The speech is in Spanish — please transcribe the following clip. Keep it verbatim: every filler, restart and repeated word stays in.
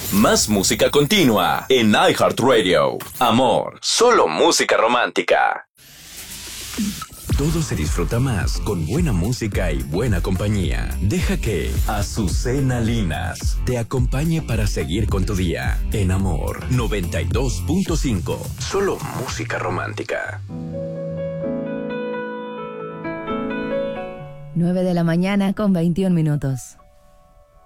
Más música continua en iHeartRadio. Amor, solo música romántica. Todo se disfruta más con buena música y buena compañía. Deja que Azucena Linas te acompañe para seguir con tu día. En Amor noventa y dos punto cinco. Solo música romántica. nueve de la mañana con veintiún minutos.